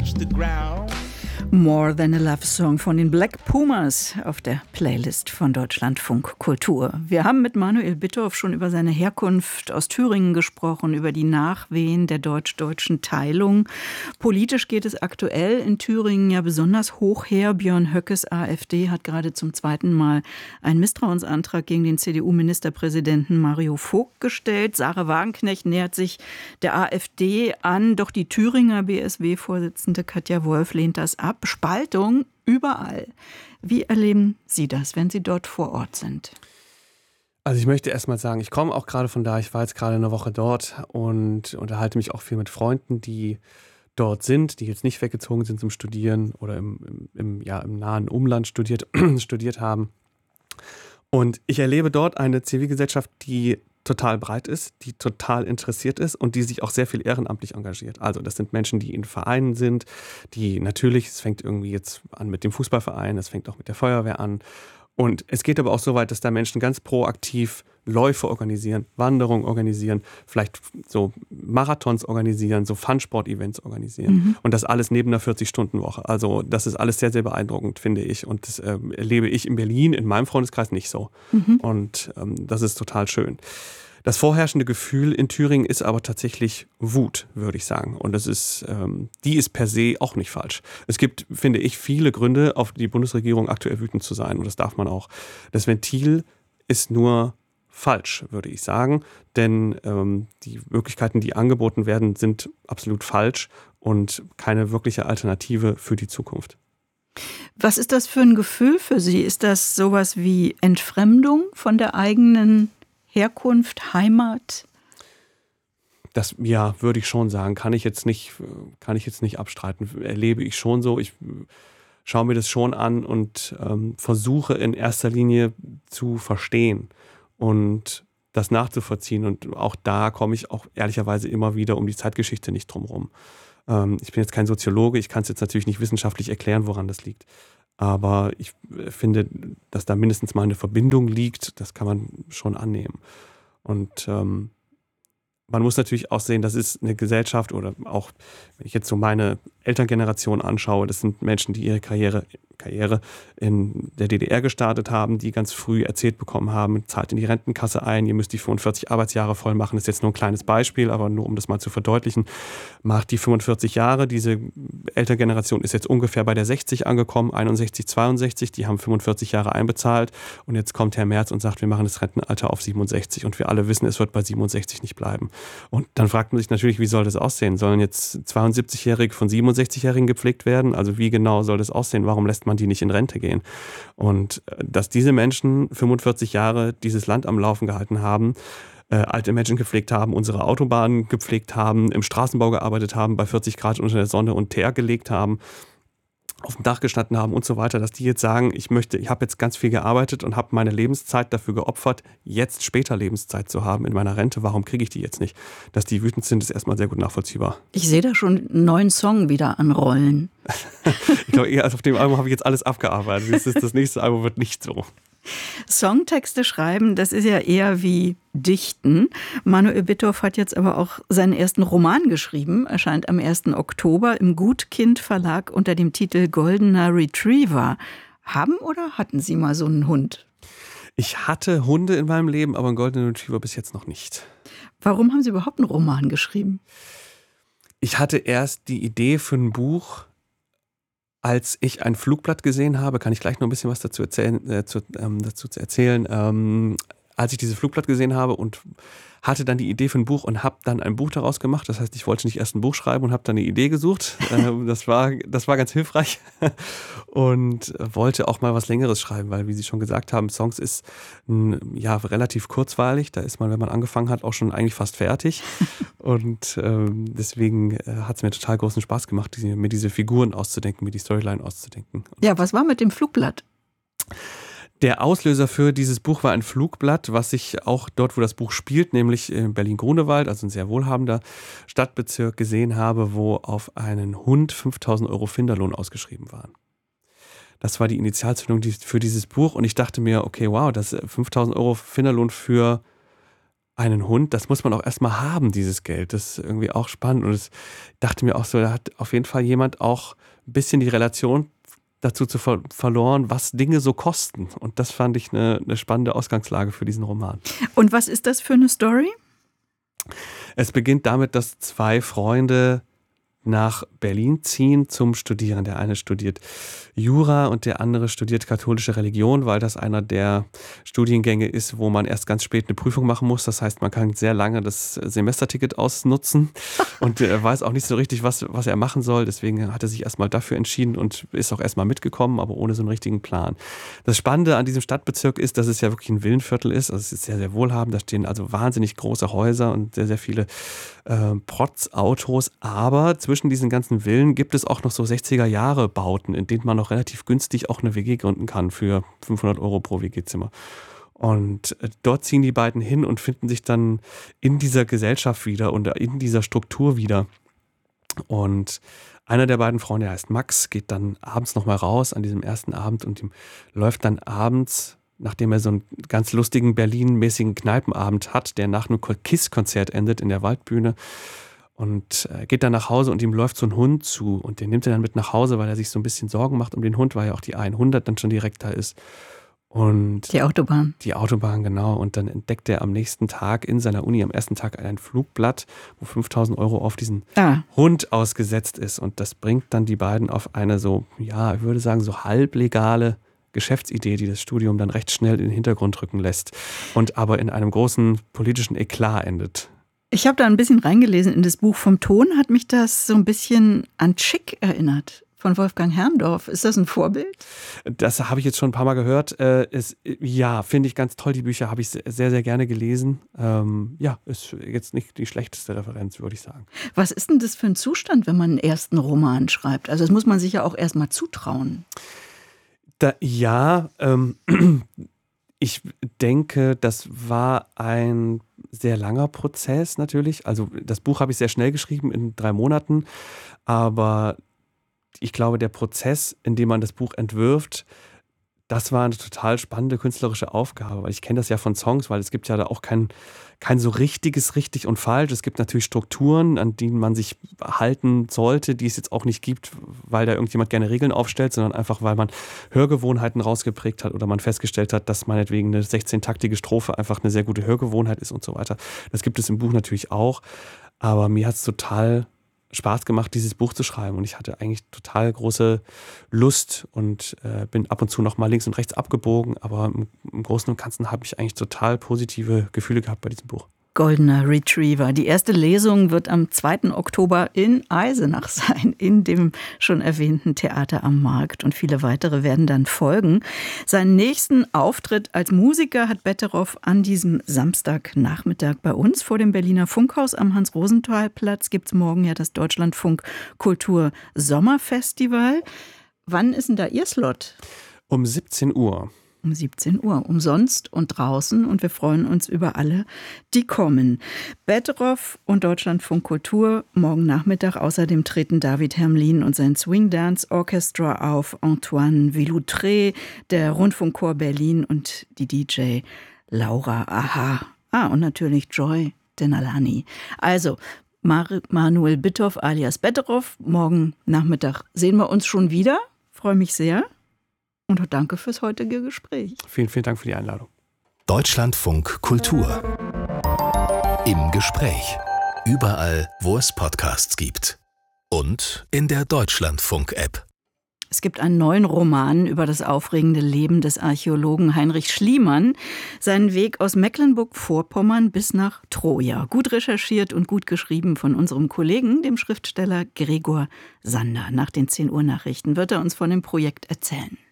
touch the ground. More Than a Love Song von den Black Pumas auf der Playlist von Deutschlandfunk Kultur. Wir haben mit Manuel Bittorf schon über seine Herkunft aus Thüringen gesprochen, über die Nachwehen der deutsch-deutschen Teilung. Politisch geht es aktuell in Thüringen ja besonders hoch her. Björn Höckes AfD hat gerade zum zweiten Mal einen Misstrauensantrag gegen den CDU-Ministerpräsidenten Mario Vogt gestellt. Sarah Wagenknecht nähert sich der AfD an, doch die Thüringer BSW-Vorsitzende Katja Wolf lehnt das ab. Spaltung überall. Wie erleben Sie das, wenn Sie dort vor Ort sind? Also ich möchte erst mal sagen, ich komme auch gerade von da, ich war jetzt gerade eine Woche dort und unterhalte mich auch viel mit Freunden, die dort sind, die jetzt nicht weggezogen sind zum Studieren oder im nahen Umland studiert haben. Und ich erlebe dort eine Zivilgesellschaft, die total breit ist, die total interessiert ist und die sich auch sehr viel ehrenamtlich engagiert. Also das sind Menschen, die in Vereinen sind, die natürlich, es fängt irgendwie jetzt an mit dem Fußballverein, es fängt auch mit der Feuerwehr an. Und es geht aber auch so weit, dass da Menschen ganz proaktiv Läufe organisieren, Wanderungen organisieren, vielleicht so Marathons organisieren, so Fun-Sport-Events organisieren. Mhm. Und das alles neben einer 40-Stunden-Woche. Also das ist alles sehr, sehr beeindruckend, finde ich. Und das erlebe ich in Berlin, in meinem Freundeskreis nicht so. Mhm. Und das ist total schön. Das vorherrschende Gefühl in Thüringen ist aber tatsächlich Wut, würde ich sagen. Und das ist, die ist per se auch nicht falsch. Es gibt, finde ich, viele Gründe, auf die Bundesregierung aktuell wütend zu sein. Und das darf man auch. Das Ventil ist nur falsch, würde ich sagen. Denn die Möglichkeiten, die angeboten werden, sind absolut falsch und keine wirkliche Alternative für die Zukunft. Was ist das für ein Gefühl für Sie? Ist das sowas wie Entfremdung von der eigenen Herkunft, Heimat? Das, ja, würde ich schon sagen. Kann ich jetzt nicht abstreiten. Erlebe ich schon so. Ich schaue mir das schon an und versuche in erster Linie zu verstehen und das nachzuvollziehen. Und auch da komme ich auch ehrlicherweise immer wieder um die Zeitgeschichte nicht drum rum. Ich bin jetzt kein Soziologe. Ich kann es jetzt natürlich nicht wissenschaftlich erklären, woran das liegt. Aber ich finde, dass da mindestens mal eine Verbindung liegt, das kann man schon annehmen. Und man muss natürlich auch sehen, das ist eine Gesellschaft oder auch, wenn ich jetzt so meine Elterngeneration anschaue, das sind Menschen, die ihre Karriere in der DDR gestartet haben, die ganz früh erzählt bekommen haben, zahlt in die Rentenkasse ein, ihr müsst die 45 Arbeitsjahre voll machen. Das ist jetzt nur ein kleines Beispiel, aber nur um das mal zu verdeutlichen, macht die 45 Jahre. Diese Elterngeneration ist jetzt ungefähr bei der 60 angekommen, 61, 62, die haben 45 Jahre einbezahlt und jetzt kommt Herr Merz und sagt, wir machen das Rentenalter auf 67 und wir alle wissen, es wird bei 67 nicht bleiben. Und dann fragt man sich natürlich, wie soll das aussehen? Sollen jetzt 72-Jährige von 67-Jährigen gepflegt werden? Also wie genau soll das aussehen? Warum lässt man die nicht in Rente gehen? Und dass diese Menschen 45 Jahre dieses Land am Laufen gehalten haben, alte Menschen gepflegt haben, unsere Autobahnen gepflegt haben, im Straßenbau gearbeitet haben, bei 40 Grad unter der Sonne und Teer gelegt haben, auf dem Dach gestanden haben und so weiter, dass die jetzt sagen, ich habe jetzt ganz viel gearbeitet und habe meine Lebenszeit dafür geopfert, jetzt später Lebenszeit zu haben in meiner Rente. Warum kriege ich die jetzt nicht? Dass die wütend sind, ist erstmal sehr gut nachvollziehbar. Ich sehe da schon einen neuen Song wieder anrollen. Ich glaube, auf dem Album habe ich jetzt alles abgearbeitet. Das nächste Album wird nicht so. Songtexte schreiben, das ist ja eher wie Dichten. Manuel Bittorf hat jetzt aber auch seinen ersten Roman geschrieben, erscheint am 1. Oktober im Gutkind Verlag unter dem Titel Goldener Retriever. Haben oder hatten Sie mal so einen Hund? Ich hatte Hunde in meinem Leben, aber einen Golden Retriever bis jetzt noch nicht. Warum haben Sie überhaupt einen Roman geschrieben? Ich hatte erst die Idee für ein Buch, als ich ein Flugblatt gesehen habe, kann ich gleich noch ein bisschen was dazu erzählen. Als ich dieses Flugblatt gesehen habe und hatte dann die Idee für ein Buch und habe dann ein Buch daraus gemacht. Das heißt, ich wollte nicht erst ein Buch schreiben und habe dann eine Idee gesucht. Das war ganz hilfreich und wollte auch mal was Längeres schreiben, weil, wie Sie schon gesagt haben, Songs ist relativ kurzweilig. Da ist man, wenn man angefangen hat, auch schon eigentlich fast fertig. Und deswegen hat es mir total großen Spaß gemacht, mir diese Figuren auszudenken, mir die Storyline auszudenken. Ja, was war mit dem Flugblatt? Der Auslöser für dieses Buch war ein Flugblatt, was ich auch dort, wo das Buch spielt, nämlich in Berlin-Grunewald, also ein sehr wohlhabender Stadtbezirk, gesehen habe, wo auf einen Hund 5.000 Euro Finderlohn ausgeschrieben waren. Das war die Initialzündung für dieses Buch und ich dachte mir, okay, wow, das 5.000 Euro Finderlohn für einen Hund, das muss man auch erstmal haben, dieses Geld. Das ist irgendwie auch spannend. Und ich dachte mir auch so, da hat auf jeden Fall jemand auch ein bisschen die Relation dazu verloren, was Dinge so kosten. Und das fand ich eine spannende Ausgangslage für diesen Roman. Und was ist das für eine Story? Es beginnt damit, dass 2 Freunde nach Berlin ziehen zum Studieren. Der eine studiert Jura und der andere studiert katholische Religion, weil das einer der Studiengänge ist, wo man erst ganz spät eine Prüfung machen muss. Das heißt, man kann sehr lange das Semesterticket ausnutzen und weiß auch nicht so richtig, was er machen soll. Deswegen hat er sich erstmal dafür entschieden und ist auch erstmal mitgekommen, aber ohne so einen richtigen Plan. Das Spannende an diesem Stadtbezirk ist, dass es ja wirklich ein Villenviertel ist. Also es ist sehr, sehr wohlhabend. Da stehen also wahnsinnig große Häuser und sehr, sehr viele Protzautos. Aber zwischen diesen ganzen Villen gibt es auch noch so 60er-Jahre-Bauten, in denen man noch relativ günstig auch eine WG gründen kann für 500 € pro WG-Zimmer. Und dort ziehen die beiden hin und finden sich dann in dieser Gesellschaft wieder und in dieser Struktur wieder. Und einer der beiden Freunde, der heißt Max, geht dann abends nochmal raus an diesem ersten Abend und ihm läuft dann abends, nachdem er so einen ganz lustigen Berlin-mäßigen Kneipenabend hat, der nach einem KISS-Konzert endet in der Waldbühne, und geht dann nach Hause und ihm läuft so ein Hund zu und den nimmt er dann mit nach Hause, weil er sich so ein bisschen Sorgen macht um den Hund, weil ja auch die 100 dann schon direkt da ist. Und die Autobahn. Die Autobahn, genau. Und dann entdeckt er am nächsten Tag in seiner Uni, am ersten Tag, ein Flugblatt, wo 5.000 € auf diesen Hund ausgesetzt ist. Und das bringt dann die beiden auf eine so, ja, ich würde sagen, so halblegale Geschäftsidee, die das Studium dann recht schnell in den Hintergrund rücken lässt und aber in einem großen politischen Eklat endet. Ich habe da ein bisschen reingelesen in das Buch. Vom Ton hat mich das so ein bisschen an Chick erinnert, von Wolfgang Herrndorff. Ist das ein Vorbild? Das habe ich jetzt schon ein paar Mal gehört. Ja, finde ich ganz toll. Die Bücher habe ich sehr, sehr gerne gelesen. Ja, ist jetzt nicht die schlechteste Referenz, würde ich sagen. Was ist denn das für ein Zustand, wenn man einen ersten Roman schreibt? Also das muss man sich ja auch erst mal zutrauen. Ich denke, das war ein sehr langer Prozess natürlich. Also das Buch habe ich sehr schnell geschrieben, in 3 Monaten. Aber ich glaube, der Prozess, in dem man das Buch entwirft, das war eine total spannende künstlerische Aufgabe. Weil ich kenne das ja von Songs, weil es gibt ja da auch kein so richtiges richtig und falsch. Es gibt natürlich Strukturen, an denen man sich halten sollte, die es jetzt auch nicht gibt, weil da irgendjemand gerne Regeln aufstellt, sondern einfach, weil man Hörgewohnheiten rausgeprägt hat oder man festgestellt hat, dass meinetwegen eine 16-taktige Strophe einfach eine sehr gute Hörgewohnheit ist und so weiter. Das gibt es im Buch natürlich auch. Aber mir hat es total Spaß gemacht, dieses Buch zu schreiben. Und ich hatte eigentlich total große Lust und bin ab und zu noch mal links und rechts abgebogen. Aber im Großen und Ganzen habe ich eigentlich total positive Gefühle gehabt bei diesem Buch. Goldener Retriever. Die erste Lesung wird am 2. Oktober in Eisenach sein, in dem schon erwähnten Theater am Markt. Und viele weitere werden dann folgen. Seinen nächsten Auftritt als Musiker hat Betteroff an diesem Samstagnachmittag bei uns vor dem Berliner Funkhaus am Hans-Rosenthal-Platz. Gibt es morgen ja das Deutschlandfunk Kultur Sommerfestival. Wann ist denn da Ihr Slot? Um 17 Uhr. Um 17 Uhr, umsonst und draußen, und wir freuen uns über alle, die kommen. Betteroff und Deutschlandfunk Kultur morgen Nachmittag. Außerdem treten David Hermlin und sein Swing Dance Orchestra auf, Antoine Villoutré, der Rundfunkchor Berlin und die DJ Laura Aha. Und natürlich Joy Denalani. Also Manuel Bittoff alias Betteroff. Morgen Nachmittag sehen wir uns schon wieder. Freue mich sehr. Und danke fürs heutige Gespräch. Vielen, vielen Dank für die Einladung. Deutschlandfunk Kultur. Im Gespräch. Überall, wo es Podcasts gibt. Und in der Deutschlandfunk-App. Es gibt einen neuen Roman über das aufregende Leben des Archäologen Heinrich Schliemann. Seinen Weg aus Mecklenburg-Vorpommern bis nach Troja. Gut recherchiert und gut geschrieben von unserem Kollegen, dem Schriftsteller Gregor Sander. Nach den 10 Uhr Nachrichten wird er uns von dem Projekt erzählen.